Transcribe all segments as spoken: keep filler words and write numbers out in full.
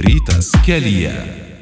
Rytas kelyje.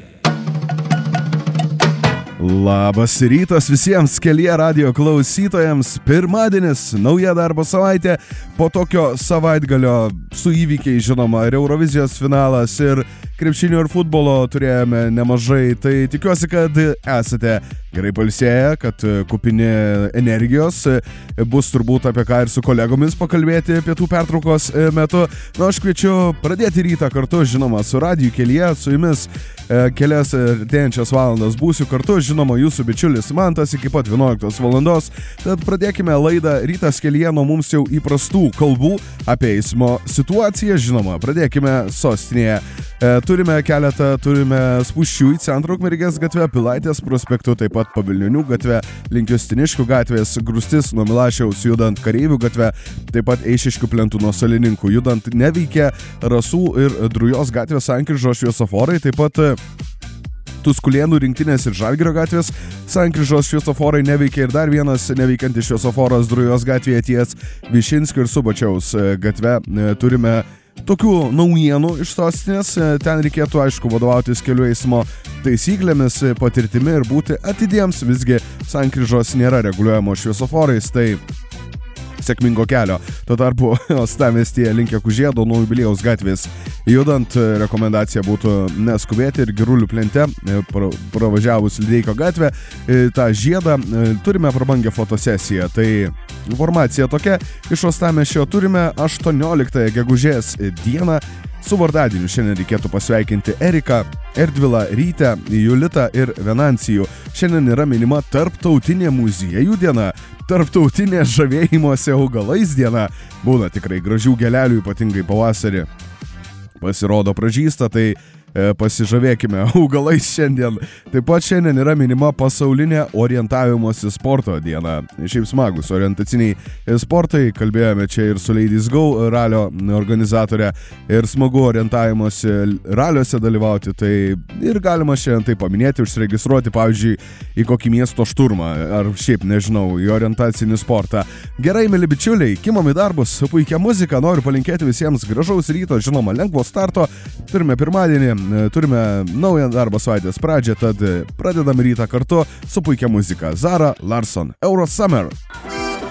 Labas rytas visiems kelyje radijo klausytojams. Pirmadienis, nauja darbo savaitė, po tokio savaitgalio su įvykiai, žinoma, ir Eurovizijos finalas, ir krepšinio ir futbolo turėjome nemažai. Tai tikiuosi, kad esate gerai pailsėję, kad kupini energijos. Bus turbūt apie ką ir su kolegomis pakalbėti pietų pertraukos metu. Na, aš kviečiu pradėti rytą kartu, žinoma, su radiju kelyje, su jumis kelias artėjančias valandas būsiu kartu, žinoma, jūsų bičiulis Mantas iki pat vienuoliktos valandos. Tad pradėkime laidą Rytas kelyje nuo mums jau įprastų kalbų apie eismo situaciją. Žinoma, pradėkime sostinėje. Turime keletą, turime spūsčių į centro Ukmergės gatvę, Pilaitės prospektu, taip pat Pavilnionių gatvę, link Justiniškių gatvės, Grūstis nuo Milašiaus judant Kareivių gatvę, taip pat Eišiškių plentų nuo Salininkų judant neveikia, Rasų ir Drujos gatvės sankryžos šviesoforai, taip pat Tuskulėnų rinktinės ir Žalgirio gatvės sankryžos šviesoforai neveikia ir dar vienas neveikiantis šviesoforas Drujos gatvėje ties Višinskio ir Subačiaus gatve. Turime tokių naujienų iš sostinės. Ten reikėtų, aišku, vadovautis kelių eismo taisyklėmis, patirtimi ir būti atidiems. Visgi sankryžos nėra reguliuojamos šviesoforais, tai sėkmingo kelio. Tuo tarpu Uostamiestyje link Kužėdo nuo Jubiliejaus gatvės judant rekomendacija būtų neskubėti ir Girulių plente pravažiavus Lideikio gatvę tą žiedą turime prabangią fotosesiją. Tai informacija tokia, iš Uostamiesčio turime aštuonioliktąją gegužės dieną. Su vardadieniu šiandien reikėtų pasveikinti Eriką, Erdvilą, Rytę, Julitą ir Venancijų. Šiandien yra minima Tarptautinė muziejų diena, Tarptautinė žavėjimosi augalais diena. Būna tikrai gražių gėlelių, ypatingai pavasarį pasirodo pražysta, tai e, pasižavėkime augalais šiandien. Taip pat šiandien yra minima pasaulinė orientavimosi sporto diena. Šiaip smagus orientaciniai sportai, kalbėjome čia ir su Ladies Go ralio organizatorė, ir smagu orientavimosi raliuose dalyvauti, tai ir galima šiandien tai paminėti, užsiregistruoti, pavyzdžiui, į kokį miesto šturmą, ar šiaip, nežinau, į orientacinį sportą. Gerai, mėly bičiuliai, kimam į darbus, puikia muzika, noriu palinkėti visiems gražaus ryto, žinoma, lengvo starto. Turime pirmadienį, turime naują darbo savaitės pradžią, tad pradedam rytą kartu su puikia muzika. Zara Larsson, Eurosummer.